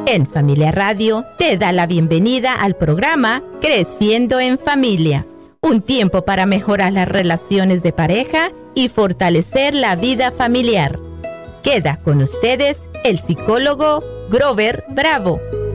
En Familia Radio te da la bienvenida al programa Creciendo en Familia, un tiempo para mejorar las relaciones de pareja y fortalecer la vida familiar. Queda con ustedes el psicólogo Grover Bravo.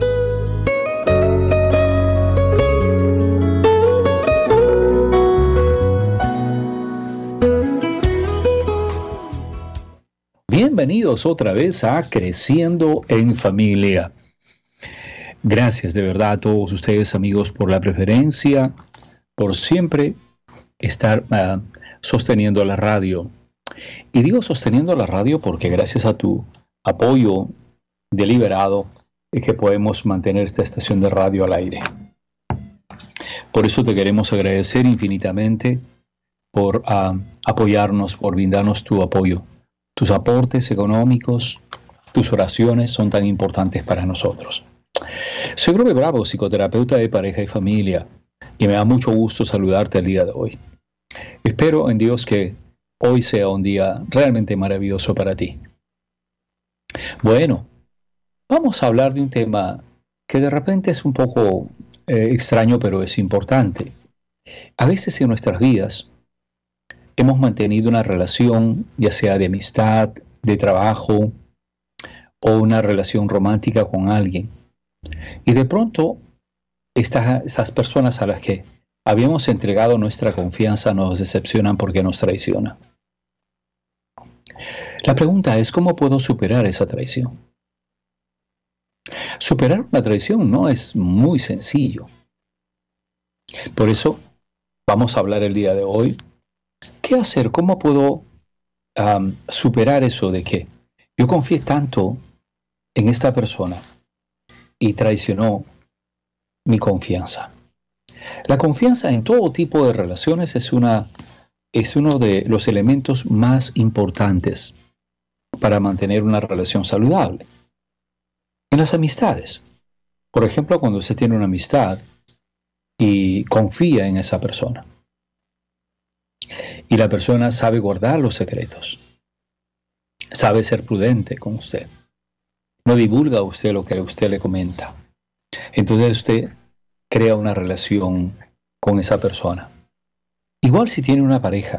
Bienvenidos otra vez a Creciendo en Familia. Gracias de verdad a todos ustedes, amigos, por la preferencia, por siempre estar sosteniendo la radio. Y digo sosteniendo la radio porque gracias a tu apoyo deliberado es que podemos mantener esta estación de radio al aire. Por eso te queremos agradecer infinitamente por apoyarnos, por brindarnos tu apoyo. Tus aportes económicos, tus oraciones son tan importantes para nosotros. Soy Grover Bravo, psicoterapeuta de pareja y familia, y me da mucho gusto saludarte el día de hoy. Espero en Dios que hoy sea un día realmente maravilloso para ti. Bueno, vamos a hablar de un tema que de repente es un poco extraño, pero es importante. A veces en nuestras vidas hemos mantenido una relación, ya sea de amistad, de trabajo o una relación romántica con alguien. Y de pronto, estas personas a las que habíamos entregado nuestra confianza nos decepcionan porque nos traicionan. La pregunta es, ¿cómo puedo superar esa traición? Superar una traición no es muy sencillo. Por eso, vamos a hablar el día de hoy. ¿Qué hacer? ¿Cómo puedo superar eso de que yo confié tanto en esta persona y traicionó mi confianza? La confianza en todo tipo de relaciones es uno de los elementos más importantes para mantener una relación saludable. En las amistades, por ejemplo, cuando usted tiene una amistad y confía en esa persona, y la persona sabe guardar los secretos, sabe ser prudente con usted, no divulga a usted lo que a usted le comenta, entonces usted crea una relación con esa persona. Igual si tiene una pareja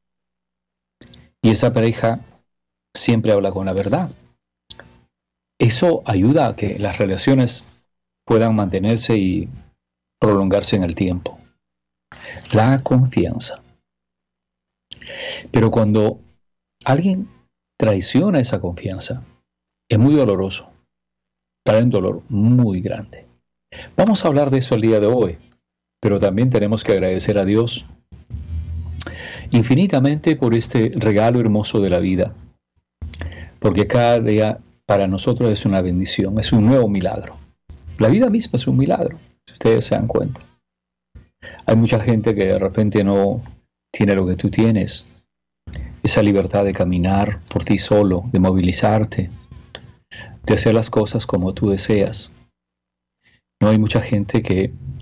y esa pareja siempre habla con la verdad, eso ayuda a que las relaciones puedan mantenerse y prolongarse en el tiempo. La confianza. Pero cuando alguien traiciona esa confianza, es muy doloroso, trae un dolor muy grande. Vamos a hablar de eso el día de hoy, pero también tenemos que agradecer a Dios infinitamente por este regalo hermoso de la vida, porque cada día para nosotros es una bendición, es un nuevo milagro. La vida misma es un milagro, si ustedes se dan cuenta. Hay mucha gente que de repente no tiene lo que tú tienes, esa libertad de caminar por ti solo, de movilizarte, de hacer las cosas como tú deseas. No hay mucha gente que